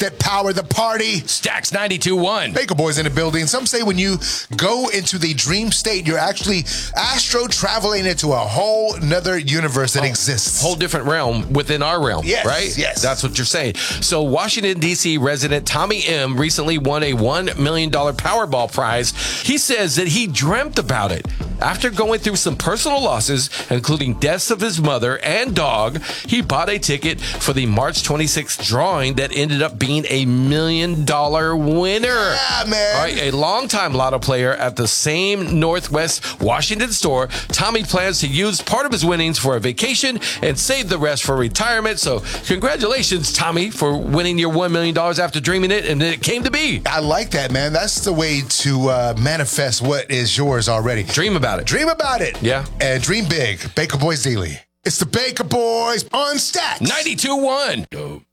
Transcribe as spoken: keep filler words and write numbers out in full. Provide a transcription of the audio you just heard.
that power the party. Stacks ninety-two one. Baker Boys in the building. Some say when you go into the dream state, you're actually astro traveling into a whole nother universe that oh, exists. Whole different realm within our realm, yes, right? Yes. That's what you're saying. So Washington, D C resident Tommy M. recently won a one million dollars Powerball prize. He says that he dreamt about it. After going through some personal losses, including deaths of his mother and dog, he bought a ticket for the March twenty-sixth drawing that ended up being a million dollar winner. Yeah, man. All right, a longtime lotto player at the same Northwest Washington store, Tommy plans to use part of his winnings for a vacation and save the rest for retirement. So congratulations, Tommy, for winning your one million dollars after dreaming it, and then it came to be. I like that, man. That's the way to uh, manifest what is yours already. Dream about it. Dream about it. Yeah. And dream big. Baker Boys Daily. It's the Baker Boys on Stacks. ninety-two one.